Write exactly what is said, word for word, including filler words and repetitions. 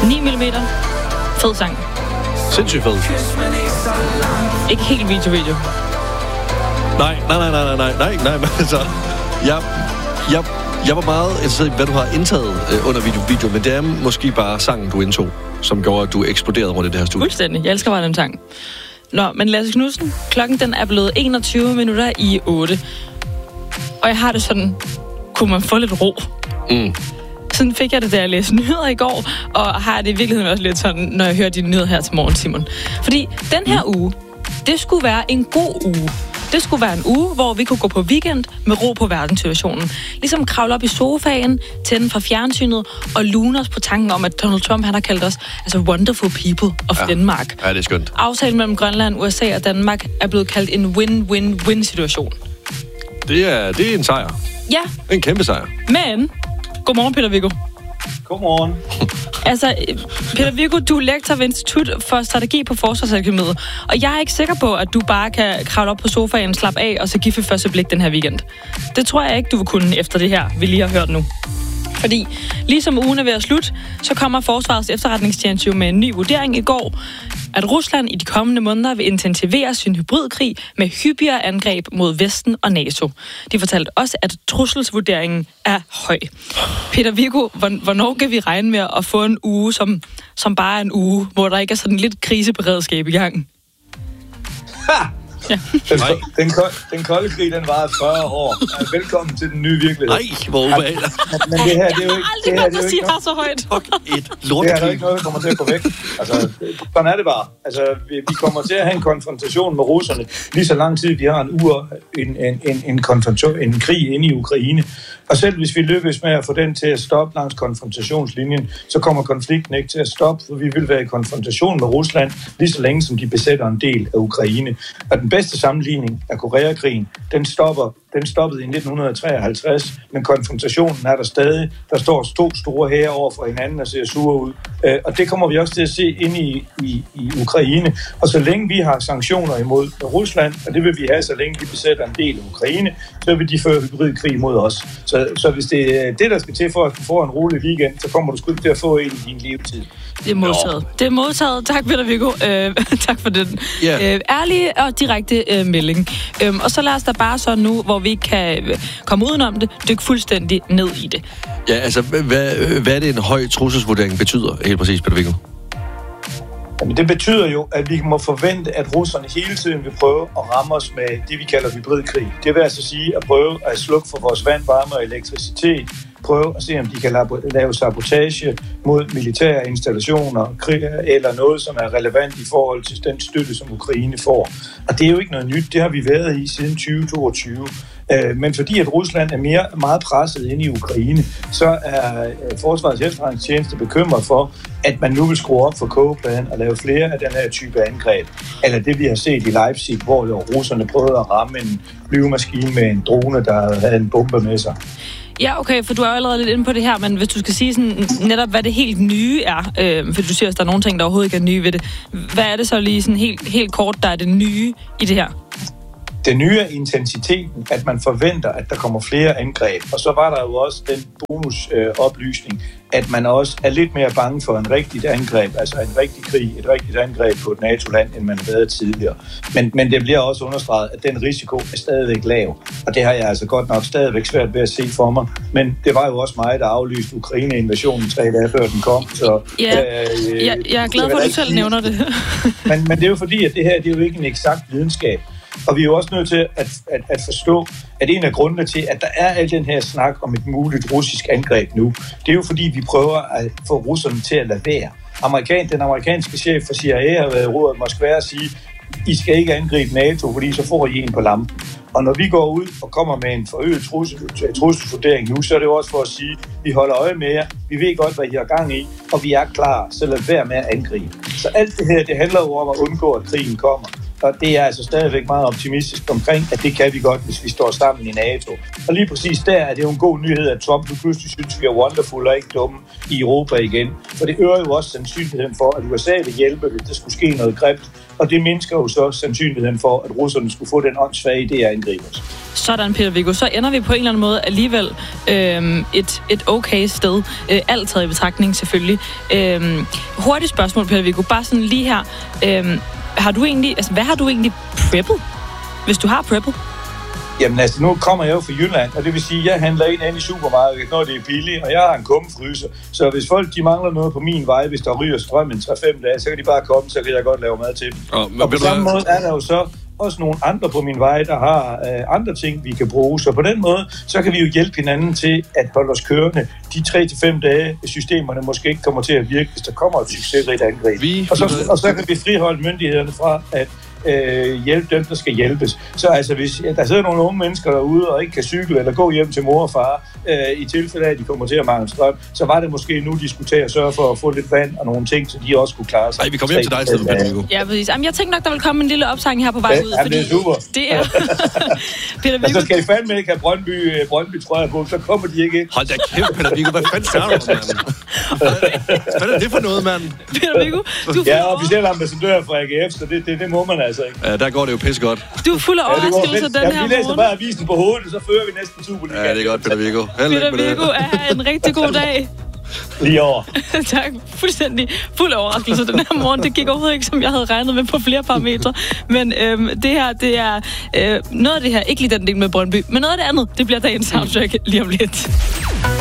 ni millimeter. Fed sang. Sindssygt fed. Ikke helt video-video. Nej, nej, nej, nej, nej, nej, nej, men altså, jeg, jeg, jeg var meget interesseret i, hvad du har indtaget øh, under video, video, men det er måske bare sangen, du indtog, som gjorde, at du eksploderede rundt i det her studie. Fuldstændig. Jeg elsker bare den sang. Nå, men Lasse Knudsen, klokken den er blevet enogtyve minutter i otte. Og jeg har det sådan, kunne man få lidt ro? Mm. Sådan fik jeg det, da jeg læste nyheder i går, og har det i virkeligheden også lidt sådan, når jeg hører de nyheder her til morgen, Simon. Fordi den her mm. uge, det skulle være en god uge. Det skulle være en uge, hvor vi kunne gå på weekend med ro på verdenssituationen. Ligesom kravle op i sofaen, tænde fra fjernsynet og lune os på tanken om, at Donald Trump han har kaldt os altså wonderful people of ja. Denmark. Ja, det er skønt. Aftalen mellem Grønland, U S A og Danmark er blevet kaldt en win-win-win-situation. Det er, det er en sejr. Ja. En kæmpe sejr. Men, godmorgen Peter Viggo. Godmorgen. Altså, Peter Viggo, du er lektor ved Institut for Strategi på Forsvarsakademiet, og jeg er ikke sikker på, at du bare kan kravle op på sofaen, slappe af og så give for første blik den her weekend. Det tror jeg ikke, du vil kunne efter det her, vi lige har hørt nu. Fordi ligesom ugen er ved at slutte, så kommer Forsvarets efterretningstjeneste jo med en ny vurdering i går, at Rusland i de kommende måneder vil intensivere sin hybridkrig med hyppigere angreb mod Vesten og NATO. De fortalte også, at trusselsvurderingen er høj. Peter Viggo, hvornår kan vi regne med at få en uge, som, som bare er en uge, hvor der ikke er sådan lidt kriseberedskab i gang? Ha! Ja. Den, den, den kolde krig, den varer fyrre år. Velkommen til den nye virkelighed. Nej, hvor ubehageligt. Men det her, det er jo ikke... Det her, det er jo ikke noget, så højt. Et lortekrig. det er jo ikke noget, der kommer til at gå væk. Altså, sådan er det bare. Altså, vi, vi kommer til at have en konfrontation med russerne lige så lang tid, vi har en uge, en, en, en, en, konfrontation, en krig inde i Ukraine. Og selv hvis vi lykkes med at få den til at stoppe langs konfrontationslinjen, så kommer konflikten ikke til at stoppe, for vi vil være i konfrontation med Rusland lige så længe, som de besætter en del af Ukraine. Og den bedste sammenligning af Koreakrigen, den stopper Den stoppede i nitten treoghalvtreds, men konfrontationen er der stadig. Der står to store hære over for hinanden og ser sure ud. Og det kommer vi også til at se inde i, i, i Ukraine. Og så længe vi har sanktioner imod Rusland, og det vil vi have, så længe vi besætter en del af Ukraine, så vil de føre hybridkrig mod os. Så, så hvis det er det, der skal til for at du får en rolig weekend, så kommer du sgu til at få en i din levetid. Det er modtaget. Det er modtaget. Tak, Peter Viggo. Øh, tak for den yeah. øh, ærlige og direkte øh, melding. Øh, og så lad os da bare så nu, hvor vi ikke kan komme udenom det, dykke fuldstændig ned i det. Ja, altså, hvad, hvad er det en høj trusselsvurdering betyder helt præcis, Peter Viggo? Jamen, det betyder jo, at vi må forvente, at russerne hele tiden vil prøve at ramme os med det, vi kalder hybridkrig. Det vil altså sige at prøve at slukke for vores vand, varme og elektricitet, prøve at se, om de kan lave sabotage mod militære installationer eller noget, som er relevant i forhold til den støtte, som Ukraine får. Og det er jo ikke noget nyt. Det har vi været i siden tyve toogtyve. Men fordi at Rusland er mere, meget presset inde i Ukraine, så er Forsvarets efterretningstjeneste bekymret for, at man nu vil skrue op for kogepladen og lave flere af den her type angreb. Eller det, vi har set i Leipzig, hvor russerne prøvede at ramme en flyvemaskine med en drone, der havde en bombe med sig. Ja, okay, for du er jo allerede lidt inde på det her, men hvis du skal sige sådan, netop, hvad det helt nye er, øh, for du siger, at der er nogle ting, der overhovedet ikke er nye ved det. Hvad er det så lige sådan helt, helt kort, der er det nye i det her? Det nye er intensiteten, at man forventer, at der kommer flere angreb. Og så var der jo også den bonusoplysning, øh, at man også er lidt mere bange for en rigtigt angreb, altså en rigtig krig, et rigtigt angreb på et NATO-land, end man har været tidligere. Men, men det bliver også understreget, at den risiko er stadigvæk lav. Og det har jeg altså godt nok stadigvæk svært ved at se for mig. Men det var jo også mig, der aflyste Ukraine-invasionen tre dage før den kom. Så, ja, øh, jeg, jeg er glad for, at du selv nævner det. men, men det er jo fordi, at det her det er jo ikke en eksakt videnskab. Og vi er jo også nødt til at, at, at forstå, at en af grundene til, at der er al den her snak om et muligt russisk angreb nu, det er jo fordi, vi prøver at få russerne til at lade være. Amerikan, den amerikanske chef for C I A har været i rådet Moskva og sige, I skal ikke angribe NATO, fordi så får I en på lampen. Og når vi går ud og kommer med en forøget trusselsvurdering nu, så er det jo også for at sige, at vi holder øje med jer, vi ved godt, hvad I har gang i, og vi er klar, så lad være med at angribe. Så alt det her, det handler jo om at undgå, at krigen kommer. og det er altså stadigvæk meget optimistisk omkring, at det kan vi godt, hvis vi står sammen i NATO. Og lige præcis der er det jo en god nyhed, at Trump nu pludselig synes, vi er wonderful og ikke dumme i Europa igen. For det øger jo også sandsynligheden for, at U S A vil hjælpe, hvis der skulle ske noget grimt. Og det mindsker jo så sandsynligheden for, at russerne skulle få den åndssvage idé at angribe os. Sådan, Peter Viggo. Så ender vi på en eller anden måde alligevel øh, et, et okay sted. Øh, alt taget i betragtning, selvfølgelig. Øh, hurtigt spørgsmål, Peter Viggo. Bare sådan lige her. Øh, har du egentlig, altså, hvad har du egentlig preppet, hvis du har preppet? Jamen altså, nu kommer jeg jo fra Jylland, og det vil sige, at jeg handler ind, ind i supermarkedet, når det er billigt, og jeg har en kummefryser. Så hvis folk de mangler noget på min vej, hvis der ryger strømmen tre fem dage, så kan de bare komme, så kan jeg godt lave mad til dem. Og, og på samme måde er der jo så også nogle andre på min vej, der har øh, andre ting, vi kan bruge. Så på den måde, så kan vi jo hjælpe hinanden til at holde os kørende de tre til fem dage, systemerne måske ikke kommer til at virke, hvis der kommer et succesrigt angreb. Vi... Og, så, og så kan vi friholde myndighederne fra at Øh, hjælpe dem, der skal hjælpes. Så altså, hvis der sidder nogle unge mennesker derude og ikke kan cykle eller gå hjem til mor og far, øh, i tilfælde af, at de kommer til at mangle strøm, så var det måske nu, de skulle tage og sørge for at få lidt vand og nogle ting, så de også kunne klare sig. Ej, vi kommer hjem til dig, Steffen, Peter Viggo. Ja, præcis. Jamen, jeg tænkte nok, der vil komme en lille opsang her på vej ja, ud. Jamen, fordi det er super. Det er... Peter Viggo... Altså, skal I fandme ikke have Brøndby, Brøndby trøjer på, så kommer de ikke ind. Hold da kæft, Peter Viggo. Hvad fanden snakker du, mand? Hvad er det for noget, mand? Peter Viggo, du ja, officiel ambassadør fra A G F, så det, det, det må man altså ikke. Ja, der går det jo pisse godt. Du er fuld af overraskelser ja, den her morgen. Vi læser bare avisen på hovedet, så fører vi næsten Superliga. Ja, det er godt, Peter Viggo. Peter Viggo er en rigtig god dag. Lige over. Tak. Fuldstændig fuld af overraskelse den her morgen. Det gik overhovedet ikke, som jeg havde regnet med på flere parametre. Men øhm, det her, det er øh, noget af det her, ikke lige den del med Brøndby, men noget af det andet, det bliver dagens soundtrack lige om lidt.